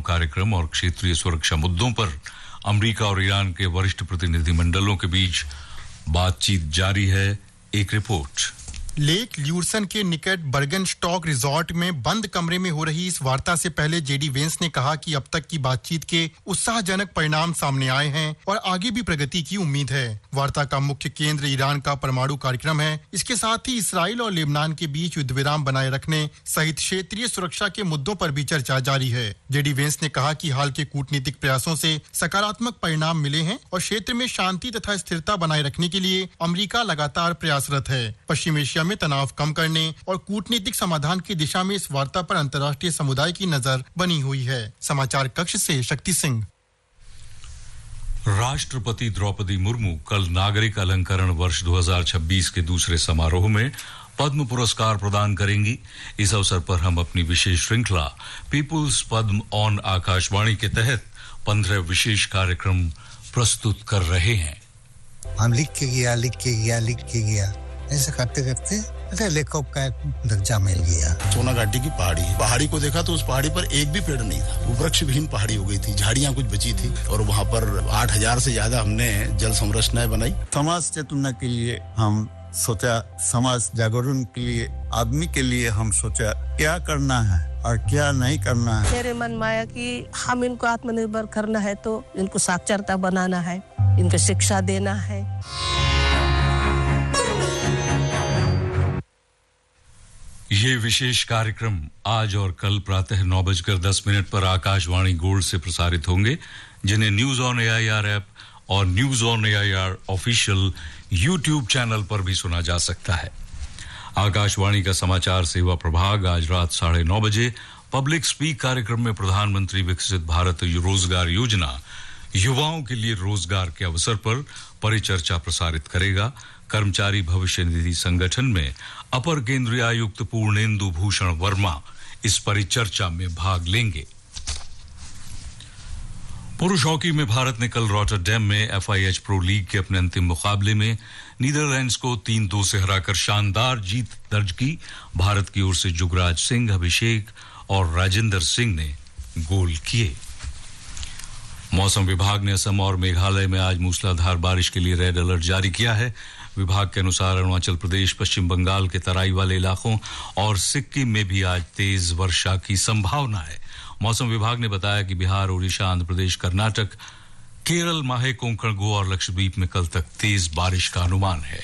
कार्यक्रम और क्षेत्रीय सुरक्षा मुद्दों पर अमेरिका और ईरान के वरिष्ठ प्रतिनिधिमंडलों के बीच बातचीत जारी है। एक रिपोर्ट। लेक ल्यूरसन के निकट बर्गनस्टॉक रिजॉर्ट में बंद कमरे में हो रही इस वार्ता से पहले जेडी वेंस ने कहा कि अब तक की बातचीत के उत्साहजनक परिणाम सामने आए हैं और आगे भी प्रगति की उम्मीद है। वार्ता का मुख्य केंद्र ईरान का परमाणु कार्यक्रम है। इसके साथ ही इसराइल और लेबनान के बीच युद्ध विराम बनाए रखने सहित क्षेत्रीय सुरक्षा के मुद्दों पर भी चर्चा जारी है। जेडी वेंस ने कहा कि हाल के कूटनीतिक प्रयासों से सकारात्मक परिणाम मिले हैं और क्षेत्र में शांति तथा स्थिरता बनाए रखने के लिए अमेरिका लगातार प्रयासरत है। पश्चिम एशिया में तनाव कम करने और कूटनीतिक समाधान की दिशा में इस वार्ता पर अंतर्राष्ट्रीय समुदाय की नजर बनी हुई है। समाचार कक्ष से शक्ति सिंह। राष्ट्रपति द्रौपदी मुर्मू कल नागरिक अलंकरण वर्ष 2026 के दूसरे समारोह में पद्म पुरस्कार प्रदान करेंगी। इस अवसर पर हम अपनी विशेष श्रृंखला पीपुल्स पद्म ऑन आकाशवाणी के तहत 15 विशेष कार्यक्रम प्रस्तुत कर रहे हैं। हम लिख के गया ऐसे करते लेखक का दर्जा मिल गया। सोना घाटी की पहाड़ी को देखा तो उस पहाड़ी पर एक भी पेड़ नहीं था। वो वृक्ष विहीन पहाड़ी हो गई थी, झाड़ियां कुछ बची थी और वहाँ पर 8000 से ज्यादा हमने जल संरचनाएं बनाई। समाज चेतना के लिए हम सोचा, समाज जागरण के लिए, आदमी के लिए हम सोचा क्या करना है और क्या नहीं करना है। मेरे मन में आया कि हम इनको आत्मनिर्भर करना है तो इनको साक्षरता बनाना है, इनको शिक्षा देना है। ये विशेष कार्यक्रम आज और कल प्रातः 9:10 पर आकाशवाणी गोल्ड से प्रसारित होंगे, जिन्हें न्यूज ऑन एआईआर ऐप और news on AIR official YouTube channel पर भी सुना जा सकता है। आकाशवाणी का समाचार सेवा प्रभाग आज रात 9:30 बजे पब्लिक स्पीक कार्यक्रम में प्रधानमंत्री विकसित भारत रोजगार योजना युवाओं के लिए रोजगार के अवसर पर परिचर्चा प्रसारित करेगा। कर्मचारी भविष्य निधि संगठन में अपर केंद्रीय आयुक्त पूर्णेंदु भूषण वर्मा इस परिचर्चा में भाग लेंगे। पुरुष हॉकी में भारत ने कल रॉटरडैम में एफआईएच प्रो लीग के अपने अंतिम मुकाबले में नीदरलैंड्स को 3-2 से हराकर शानदार जीत दर्ज की। भारत की ओर से जुगराज सिंह, अभिषेक और राजेंद्र सिंह ने गोल किए। मौसम विभाग ने असम और मेघालय में आज मूसलाधार बारिश के लिए रेड अलर्ट जारी किया है। विभाग के अनुसार अरुणाचल प्रदेश, पश्चिम बंगाल के तराई वाले इलाकों और सिक्किम में भी आज तेज वर्षा की संभावना है। मौसम विभाग ने बताया कि बिहार, ओडिशा, आंध्र प्रदेश, कर्नाटक, केरल, माहे, कोंकण, गोवा और लक्षद्वीप में कल तक तेज बारिश का अनुमान है।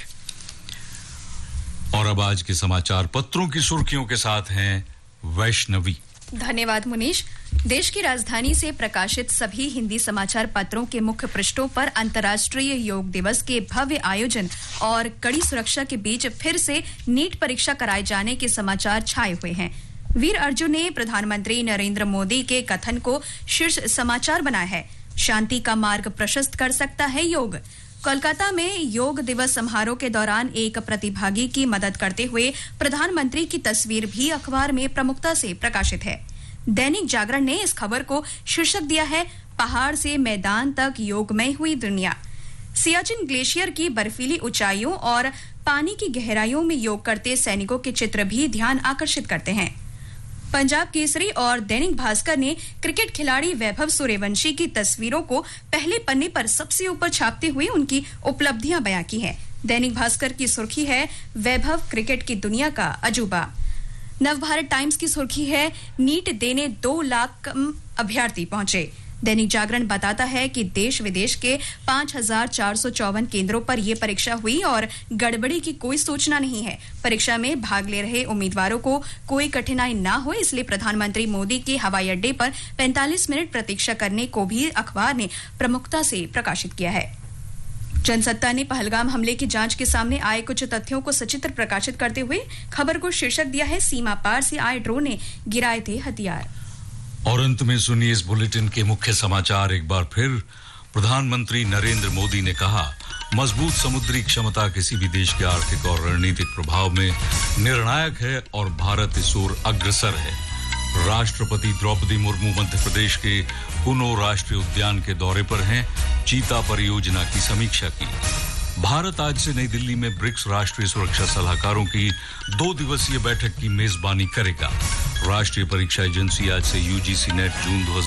और अब आज के समाचार पत्रों की सुर्खियों के साथ हैं वैष्णवी। धन्यवाद मुनीश। देश की राजधानी से प्रकाशित सभी हिंदी समाचार पत्रों के मुख्य पृष्ठों पर अंतर्राष्ट्रीय योग दिवस के भव्य आयोजन और कड़ी सुरक्षा के बीच फिर से नीट परीक्षा कराए जाने के समाचार छाए हुए हैं। वीर अर्जुन ने प्रधानमंत्री नरेंद्र मोदी के कथन को शीर्ष समाचार बनाया है। शांति का मार्ग प्रशस्त कर सकता है योग। कोलकाता में योग दिवस समारोह के दौरान एक प्रतिभागी की मदद करते हुए प्रधानमंत्री की तस्वीर भी अखबार में प्रमुखता से प्रकाशित है। दैनिक जागरण ने इस खबर को शीर्षक दिया है, पहाड़ से मैदान तक योगमय हुई दुनिया। सियाचिन ग्लेशियर की बर्फीली ऊंचाइयों और पानी की गहराइयों में योग करते सैनिकों के चित्र भी ध्यान आकर्षित करते हैं। पंजाब केसरी और दैनिक भास्कर ने क्रिकेट खिलाड़ी वैभव सूर्यवंशी की तस्वीरों को पहले पन्ने पर सबसे ऊपर छापते हुए उनकी उपलब्धियां बयां की हैं। दैनिक भास्कर की सुर्खी है, वैभव क्रिकेट की दुनिया का अजूबा। नवभारत टाइम्स की सुर्खी है, नीट देने 2 लाख कम अभ्यर्थी पहुंचे। दैनिक जागरण बताता है कि देश विदेश के 5454 केंद्रों पर यह परीक्षा हुई और गड़बड़ी की कोई सूचना नहीं है। परीक्षा में भाग ले रहे उम्मीदवारों को कोई कठिनाई ना हो, इसलिए प्रधानमंत्री मोदी के हवाई अड्डे पर 45 मिनट प्रतीक्षा करने को भी अखबार ने प्रमुखता से प्रकाशित किया है। जनसत्ता ने पहलगाम हमले की जांच के सामने आए कुछ तथ्यों को सचित्र प्रकाशित करते हुए खबर को शीर्षक दिया है, सीमा पार से आए ड्रोन ने गिराए थे हथियार। और अंत में सुनिए इस बुलेटिन के मुख्य समाचार एक बार फिर। प्रधानमंत्री नरेंद्र मोदी ने कहा, मजबूत समुद्री क्षमता किसी भी देश के आर्थिक और रणनीतिक प्रभाव में निर्णायक है और भारत इस ओर अग्रसर है। राष्ट्रपति द्रौपदी मुर्मू मध्य प्रदेश के कुनो राष्ट्रीय उद्यान के दौरे पर हैं, चीता परियोजना की समीक्षा की। भारत आज से नई दिल्ली में ब्रिक्स राष्ट्रीय सुरक्षा सलाहकारों की 2 दिवसीय बैठक की मेजबानी करेगा। राष्ट्रीय परीक्षा एजेंसी आज से यूजीसी नेट जून